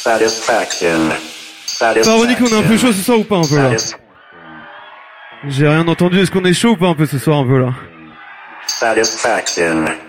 Satisfaction. Véronique, on est un peu chaud ce soir ou pas un peu là? J'ai rien entendu, est-ce qu'on est chaud ou pas un peu ce soir un peu là? Satisfaction.